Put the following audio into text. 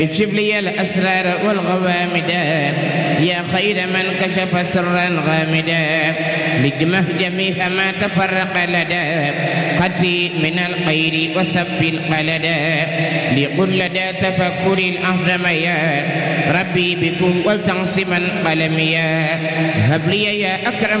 اكشف لي الأسرار والغوامدا يا خير من كشف سرا غامدا لجمه جميع ما تفرق لدى قتي من الخير وسف القلدا لقل لدى تفكر الأهرم يا ربي بكم ولتنصما قلميا هب لي يا أكرم